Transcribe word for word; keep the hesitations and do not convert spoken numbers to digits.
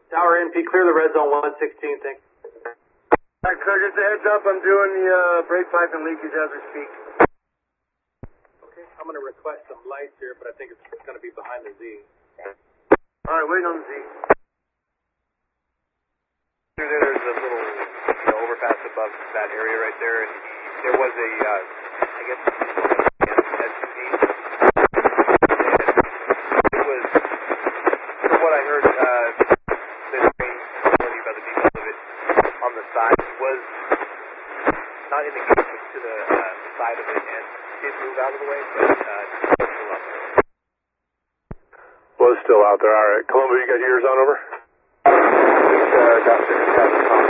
Tower N P, clear the red zone one sixteen, thanks. All right, sir, just a heads up, I'm doing the uh, brake pipe and leakage as we speak. Okay, I'm going to request some lights here, but I think it's going to be behind the Z. All right, waiting on the Z. There's a little you know, overpass above that area right there, and there was a, uh, I guess, S U V. And it was, from what I heard, uh, the train, learning about the details of it, on the side was not in the gate, but to the uh, side of it, and did move out of the way, but uh, was still out there. Was still out there, all right. Colombo, you got yours on over? Uh, got